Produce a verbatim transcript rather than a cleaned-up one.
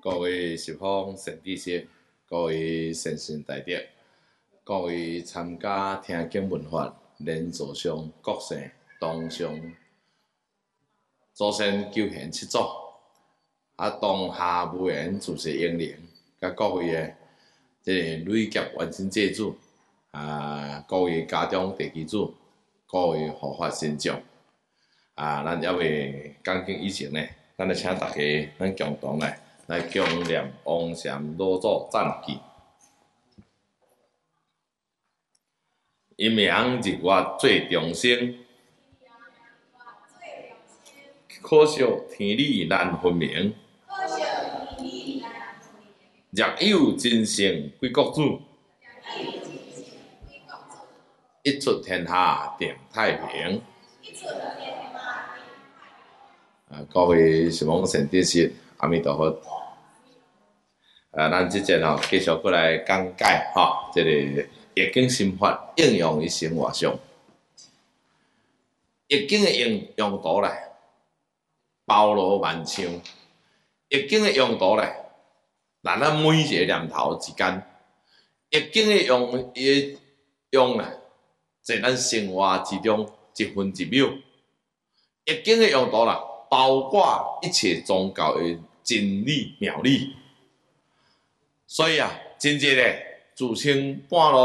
各位十方善知识，各位善信大德，各位参加听经闻法连座上各姓当上祖先求贤七祖，啊，当下无缘主持英灵，甲各位的即个累劫完成祭主，啊，各位家中地基主，各位护法神将，啊，咱还未讲经以前呢，咱来请大家咱共同来来共念王禅老祖赞记。阴阳日月最众生，可惜天理难分明。若有真圣贵国主，一出天下定太平。啊，各位十方善知识，阿弥陀佛。啊，咱即节吼继续过来讲解吼，即、这个易经心法应用于生活上。易经的用用途咧，包罗万象。易经的用途咧，咱咱每一个念头之间，易经的用伊用咧，在咱生活之中一分一秒。易经的用途啦，包括一切宗教的真理妙理。所以啊，真济咧，自称半路